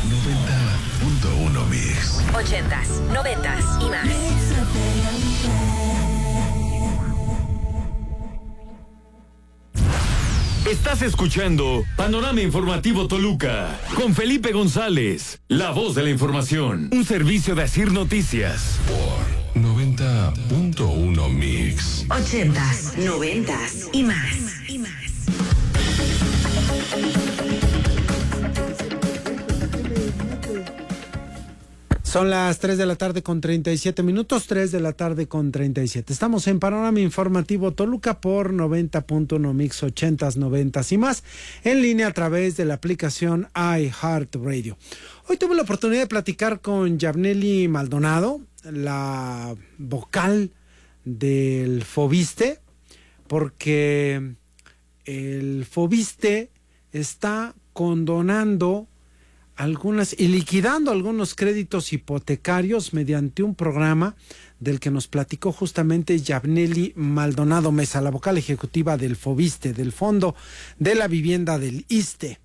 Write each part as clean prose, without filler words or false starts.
90.1 Mix. 80s, 90s y más. Estás escuchando Panorama Informativo Toluca con Felipe González, la voz de la información, un servicio de Asir Noticias. Por 90.1 Mix. 80s, 90s y más. Son las 3 de la tarde con 37 minutos, 3 de la tarde con 37. Estamos en Panorama Informativo Toluca por 90.1 Mix, 80s, 90s y más, en línea a través de la aplicación iHeartRadio. Hoy tuve la oportunidad de platicar con Yabneli Maldonado, la vocal del Foviste, porque el Foviste está condonando algunas y liquidando algunos créditos hipotecarios mediante un programa del que nos platicó justamente Yabneli Maldonado Mesa, la vocal ejecutiva del Foviste, del Fondo de la Vivienda del ISSSTE.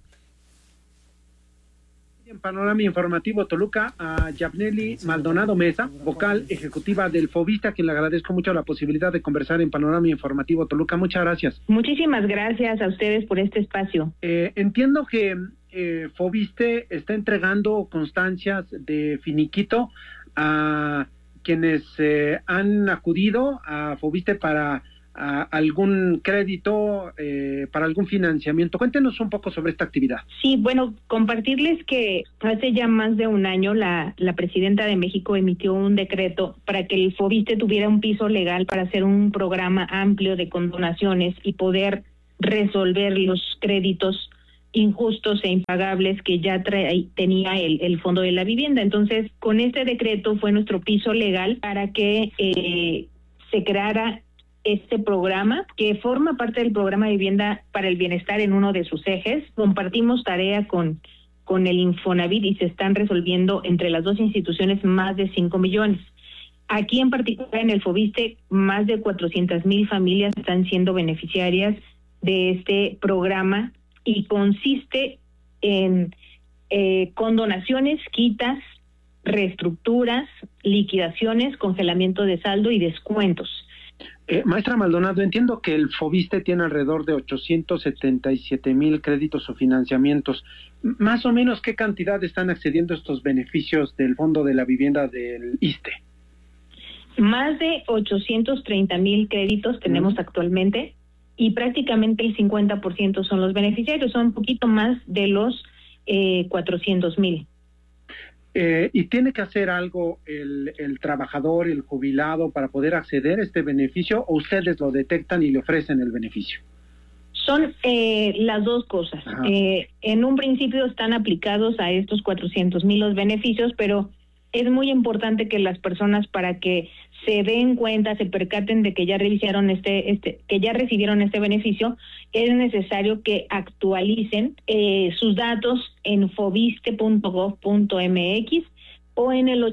En Panorama Informativo Toluca, a Yabneli Maldonado Mesa, vocal ejecutiva del Foviste, a quien le agradezco mucho la posibilidad de conversar en Panorama Informativo Toluca. Muchas gracias. Muchísimas gracias a ustedes por este espacio. Entiendo que Foviste está entregando constancias de finiquito a quienes han acudido a Foviste para algún crédito, para algún financiamiento. Cuéntenos un poco sobre esta actividad. Sí, bueno, compartirles que hace ya más de un año la presidenta de México emitió un decreto para que el Foviste tuviera un piso legal para hacer un programa amplio de condonaciones y poder resolver los créditos injustos e impagables que ya tenía el Fondo de la Vivienda. Entonces, con este decreto fue nuestro piso legal para que se creara este programa, que forma parte del programa de vivienda para el bienestar en uno de sus ejes. Compartimos tarea con el Infonavit y se están resolviendo entre las dos instituciones más de 5 millones. Aquí en particular en el Foviste, más de 400,000 familias están siendo beneficiarias de este programa y consiste en condonaciones, quitas, reestructuras, liquidaciones, congelamiento de saldo y descuentos. Maestra Maldonado, entiendo que el Foviste tiene alrededor de 877,000 créditos o financiamientos. Más o menos, ¿qué cantidad están accediendo a estos beneficios del Fondo de la Vivienda del ISSSTE? Más de 830,000 créditos tenemos actualmente y prácticamente el 50% son los beneficiarios, son un poquito más de los 400,000. ¿Y tiene que hacer algo el trabajador, el jubilado, para poder acceder a este beneficio, o ustedes lo detectan y le ofrecen el beneficio? Son las dos cosas. En un principio están aplicados a estos 400,000 los beneficios, pero es muy importante que las personas, para que se den cuenta, se percaten de que ya recibieron este beneficio, es necesario que actualicen sus datos en foviste.gov.mx o en el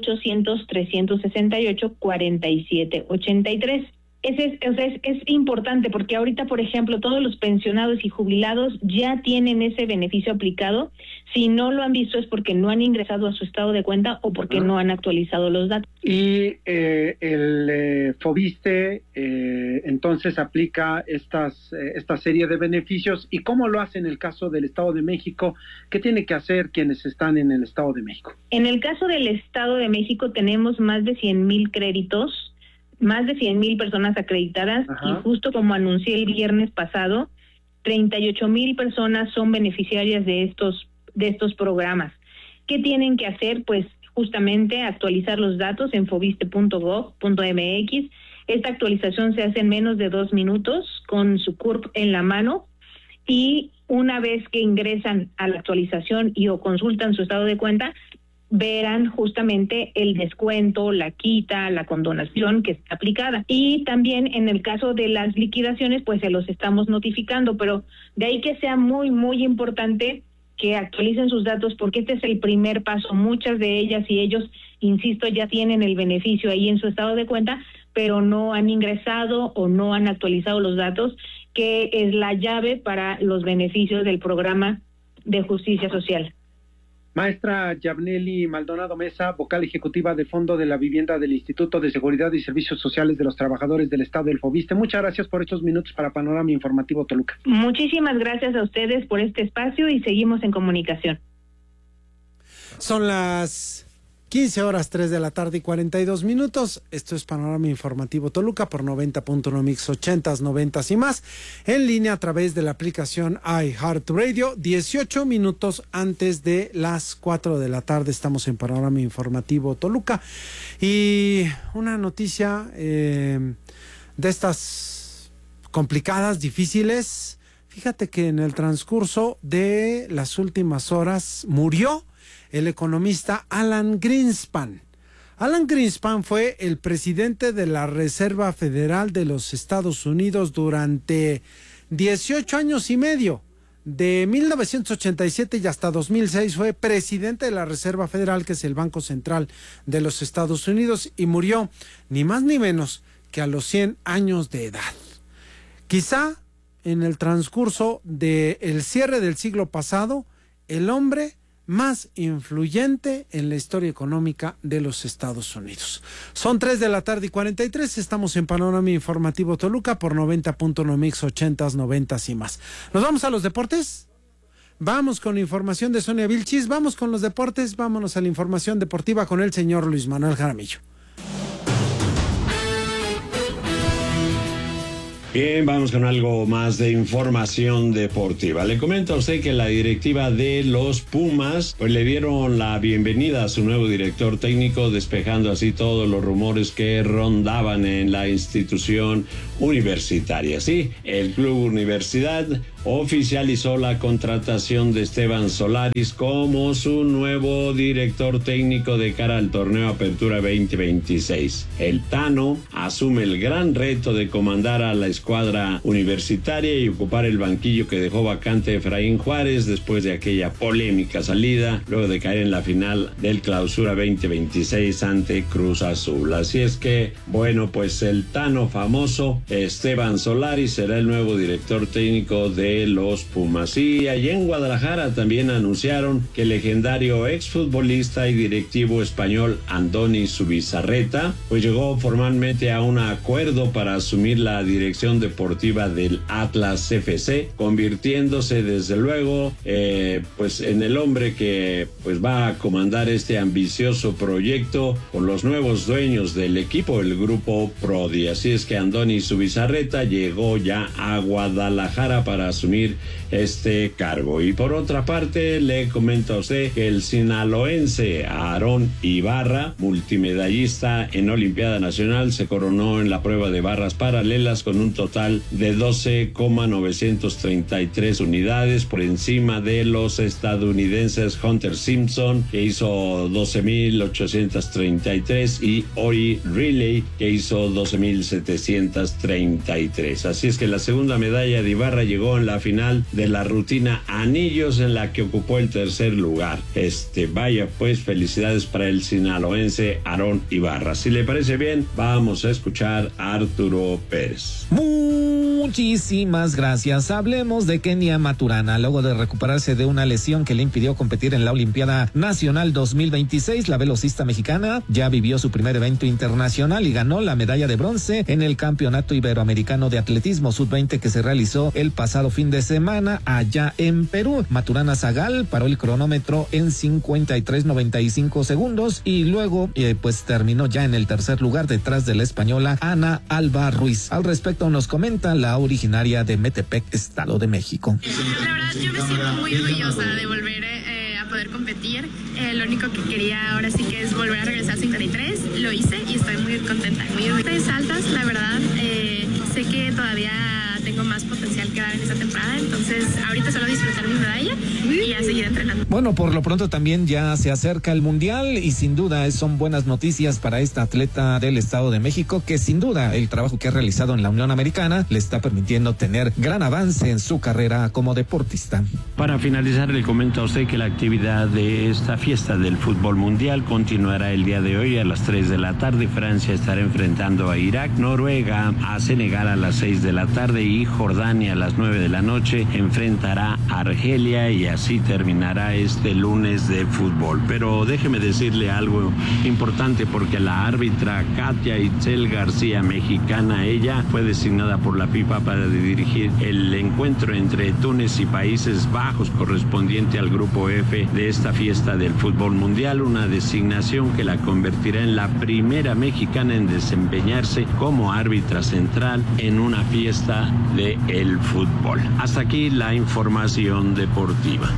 800-368-4783. Es importante porque ahorita, por ejemplo, todos los pensionados y jubilados ya tienen ese beneficio aplicado. Si no lo han visto es porque no han ingresado a su estado de cuenta o porque no han actualizado los datos. Y el Foviste entonces aplica esta serie de beneficios. ¿Y cómo lo hace en el caso del Estado de México? ¿Qué tiene que hacer quienes están en el Estado de México? En el caso del Estado de México tenemos más de 100,000 créditos, más de 100,000 personas acreditadas. Y justo como anuncié el viernes pasado, 38,000 personas son beneficiarias de estos programas. ¿Qué tienen que hacer? Pues justamente actualizar los datos en foviste.gov.mx. Esta actualización se hace en menos de 2 minutos con su CURP en la mano, y una vez que ingresan a la actualización y o consultan su estado de cuenta, verán justamente el descuento, la quita, la condonación que está aplicada. Y también en el caso de las liquidaciones, pues se los estamos notificando, pero de ahí que sea muy, muy importante que actualicen sus datos, porque este es el primer paso. Muchas de ellas y ellos, insisto, ya tienen el beneficio ahí en su estado de cuenta, pero no han ingresado o no han actualizado los datos, que es la llave para los beneficios del programa de justicia social. Maestra Yabneli Maldonado Mesa, vocal ejecutiva de Fondo de la Vivienda del Instituto de Seguridad y Servicios Sociales de los Trabajadores del Estado del Fobiste. Muchas gracias por estos minutos para Panorama Informativo Toluca. Muchísimas gracias a ustedes por este espacio y seguimos en comunicación. Son las 15:03 de la tarde y 42 minutos. Esto es Panorama Informativo Toluca por 90.1 Mix 80s, 90s y más. En línea a través de la aplicación iHeartRadio. 18 minutos antes de las 4 de la tarde estamos en Panorama Informativo Toluca. Y una noticia de estas complicadas, difíciles. Fíjate que en el transcurso de las últimas horas murió el economista Alan Greenspan. Alan Greenspan fue el presidente de la Reserva Federal de los Estados Unidos durante 18 años y medio. De 1987 y hasta 2006 fue presidente de la Reserva Federal, que es el Banco Central de los Estados Unidos, y murió ni más ni menos que a los 100 años de edad. Quizá en el transcurso del cierre del siglo pasado, el hombre más influyente en la historia económica de los Estados Unidos. Son 3 de la tarde y 43, estamos en Panorama Informativo Toluca por 90.1 Mix 80s, 90s y más. ¿Nos vamos a los deportes? Vamos con la información de Sonia Vilchis, vamos con los deportes, vámonos a la información deportiva con el señor Luis Manuel Jaramillo. Bien, vamos con algo más de información deportiva. Le comento a usted que la directiva de los Pumas pues le dieron la bienvenida a su nuevo director técnico, despejando así todos los rumores que rondaban en la institución universitaria. Sí, el Club Universidad oficializó la contratación de Esteban Solaris como su nuevo director técnico de cara al torneo Apertura 2026. El Tano asume el gran reto de comandar a la escuadra universitaria y ocupar el banquillo que dejó vacante Efraín Juárez después de aquella polémica salida, luego de caer en la final del Clausura 2026 ante Cruz Azul. Así es que, bueno, pues el Tano famoso, Esteban Solaris, será el nuevo director técnico de los Pumas. Y allí en Guadalajara también anunciaron que el legendario exfutbolista y directivo español Andoni Zubizarreta pues llegó formalmente a un acuerdo para asumir la dirección deportiva del Atlas FC, convirtiéndose desde luego pues en el hombre que pues va a comandar este ambicioso proyecto con los nuevos dueños del equipo, el grupo Prodi. Así es que Andoni Zubizarreta llegó ya a Guadalajara para asumir este cargo. Y por otra parte, le comento a usted que el sinaloense Aarón Ibarra, multimedallista en Olimpiada Nacional, se coronó en la prueba de barras paralelas con un total de 12,933 unidades por encima de los estadounidenses Hunter Simpson, que hizo 12,833, y Ori Riley, que hizo 12,733. Así es que la segunda medalla de Ibarra llegó en la final de la rutina anillos, en la que ocupó el tercer lugar. Vaya, pues felicidades para el sinaloense Aarón Ibarra. Si le parece bien, vamos a escuchar a Arturo Pérez. Muchísimas gracias. Hablemos de Kenia Maturana. Luego de recuperarse de una lesión que le impidió competir en la Olimpiada Nacional 2026, la velocista mexicana ya vivió su primer evento internacional y ganó la medalla de bronce en el Campeonato Iberoamericano de Atletismo Sub-20 que se realizó el pasado fin de semana allá en Perú. Maturana Zagal paró el cronómetro en 53:95 segundos y luego pues terminó ya en el tercer lugar detrás de la española Ana Alba Ruiz. Al respecto nos comenta la originaria de Metepec, Estado de México. La verdad yo me siento muy orgullosa de volver a poder competir. Lo único que quería ahora sí que es volver a regresar a 53. Lo hice y estoy muy contenta. Muy altas, la verdad. Sé que todavía tengo más potencial que dar en esta temporada, entonces ahorita solo disfrutar mi medalla y a seguir entrenando. Bueno, por lo pronto también ya se acerca el Mundial y sin duda son buenas noticias para esta atleta del Estado de México, que sin duda el trabajo que ha realizado en la Unión Americana le está permitiendo tener gran avance en su carrera como deportista. Para finalizar, le comento a usted que la actividad de esta fiesta del fútbol mundial continuará el día de hoy a las 3 de la tarde. Francia estará enfrentando a Irak, Noruega a Senegal a las 6 de la tarde y Jordania a las 9 de la noche enfrentará a Argelia y así terminará este lunes de fútbol. Pero déjeme decirle algo importante, porque la árbitra Katia Itzel García, mexicana, ella fue designada por la FIFA para dirigir el encuentro entre Túnez y Países Bajos correspondiente al grupo F de esta fiesta del fútbol mundial, una designación que la convertirá en la primera mexicana en desempeñarse como árbitra central en una fiesta del fútbol. Hasta aquí la información deportiva.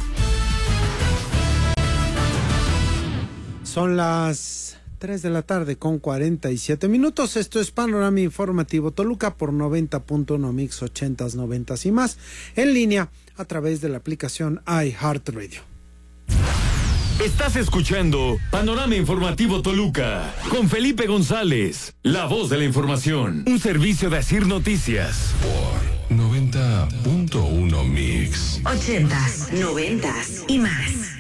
Son las 3 de la tarde con 47 minutos. Esto es Panorama Informativo Toluca por 90.1 Mix 80s, 90s y más, en línea a través de la aplicación iHeartRadio. Estás escuchando Panorama Informativo Toluca con Felipe González, la voz de la información, un servicio de Asir Noticias. Por 90.1 Mix. 80s, 90s y más.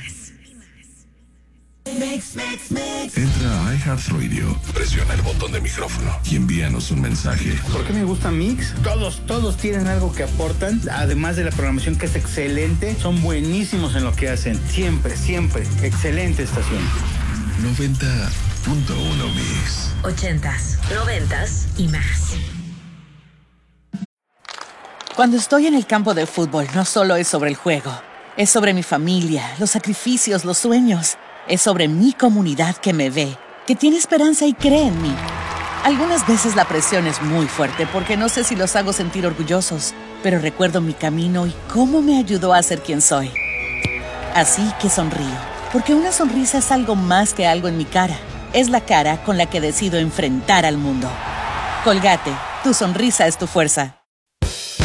Entra a iHeartRadio, presiona el botón de micrófono y envíanos un mensaje. ¿Por qué me gusta Mix? Todos tienen algo que aportan, además de la programación que es excelente, son buenísimos en lo que hacen, siempre, excelente estación. 90.1 Mix. 80s, 90s y más. Cuando estoy en el campo de fútbol, no solo es sobre el juego, es sobre mi familia, los sacrificios, los sueños. Es sobre mi comunidad que me ve, que tiene esperanza y cree en mí. Algunas veces la presión es muy fuerte porque no sé si los hago sentir orgullosos, pero recuerdo mi camino y cómo me ayudó a ser quien soy. Así que sonrío, porque una sonrisa es algo más que algo en mi cara. Es la cara con la que decido enfrentar al mundo. Colgate, tu sonrisa es tu fuerza.